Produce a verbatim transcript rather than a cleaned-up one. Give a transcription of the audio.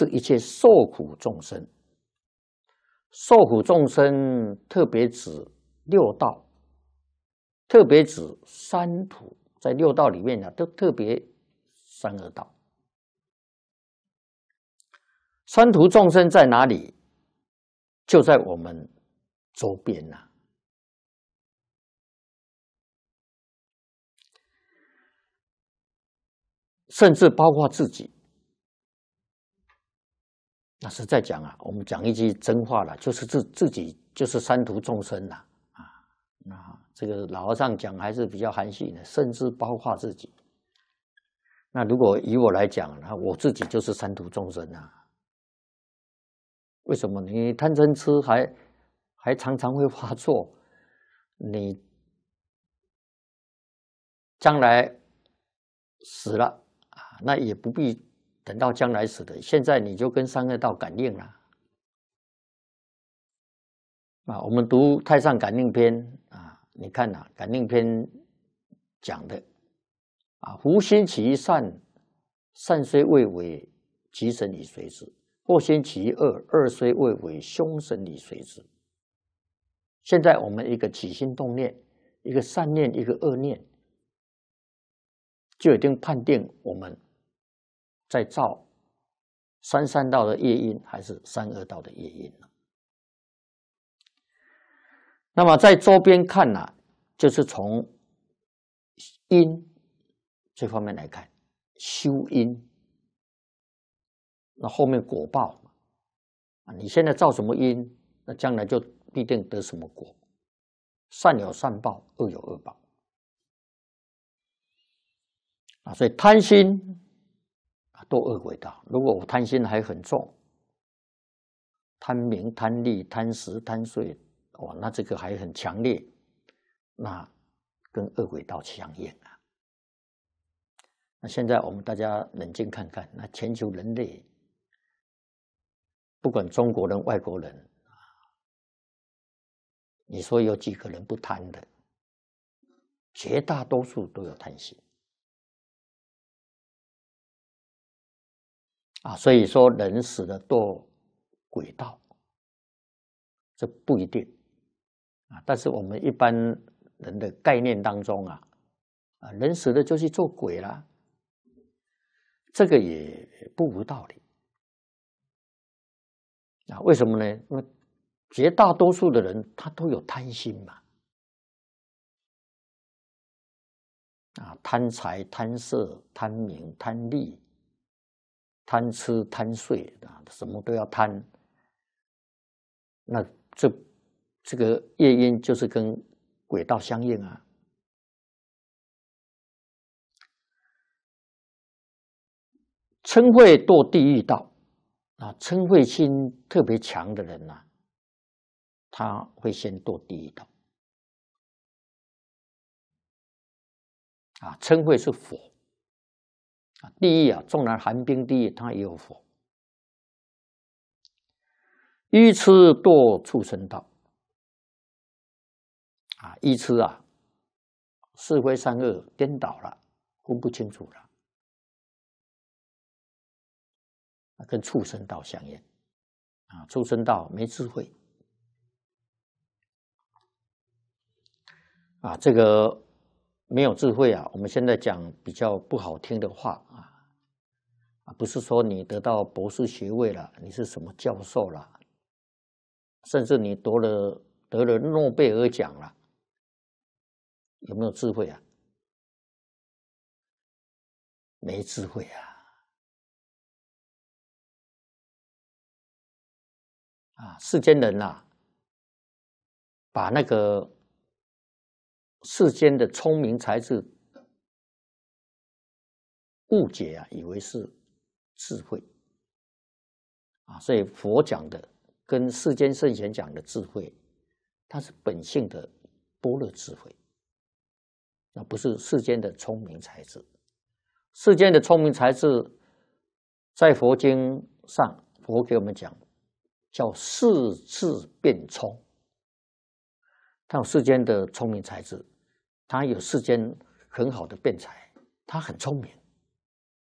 就是一切受苦众生。受苦众生特别指六道，特别指三途，在六道里面呢，都特别三恶道。三途众生在哪里？就在我们周边呐、啊。甚至包括自己。那实在讲啊，我们讲一句真话了，就是自自己就是三途众生啦，啊，那这个老和尚讲还是比较含蓄的，甚至包括自己。那如果以我来讲，那我自己就是三途众生啊。为什么？你贪嗔痴还还常常会发作，你将来死了啊，那也不必等到将来死的，现在你就跟三恶道感应了。啊，我们读《太上感应篇》啊，你看呐、啊，《感应篇》讲的啊，福心起善，善虽未为，吉神已随之；祸心起恶，恶虽未为，凶神已随之。现在我们一个起心动念，一个善念，一个恶念，就已经判定我们在造三善道的业因，还是三恶道的业因了。那么在周边看呢、啊，就是从因这方面来看，修因，那后面果报啊，你现在造什么因，那将来就必定得什么果。善有善报，恶有恶报啊，所以贪心啊，堕恶鬼道。如果我贪心还很重，贪名、贪利、贪食、贪睡。哦，那这个还很强烈，那跟恶鬼道相应啊。那现在我们大家冷静看看，那全球人类，不管中国人、外国人，你说有几个人不贪的？绝大多数都有贪心啊。所以说，人死了堕鬼道，这不一定。啊，但是我们一般人的概念当中啊，啊，人死了就去做鬼啦，这个也不无道理啊。为什么呢？因为绝大多数的人他都有贪心嘛，啊，贪财、贪色、贪名、贪利、贪吃、贪睡啊，什么都要贪。那这。这个业因就是跟鬼道相应啊。嗔恚堕地狱道啊，嗔恚心特别强的人呐、啊，他会先堕地狱道啊。嗔恚是火啊，地狱啊，纵然寒冰地狱，它也有火。愚痴堕畜生道。啊，愚痴啊，是非善恶颠倒了，分不清楚了，跟畜生道相应啊。畜生道没智慧啊，这个没有智慧啊。我们现在讲比较不好听的话啊，啊，不是说你得到博士学位了，你是什么教授了，甚至你得了得了诺贝尔奖了。有没有智慧啊？没智慧啊！啊，世间人呐、啊，把那个世间的聪明才智误解啊，以为是智慧啊，所以佛讲的跟世间圣贤讲的智慧，它是本性的般若智慧。那不是世间的聪明才智，世间的聪明才智，在佛经上，佛给我们讲，叫世智辩聪。他有世间的聪明才智，他有世间很好的辩才，他很聪明